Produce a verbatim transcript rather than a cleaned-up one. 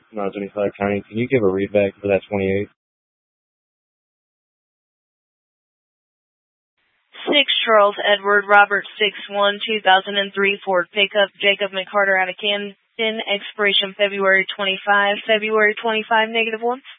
nine twenty-five County. Can you give a readback for that twenty-eight? six Charles Edward Robert six one two thousand three Ford pickup Jacob McCarter out of Camden, expiration February twenty-fifth, February twenty-fifth, negative one.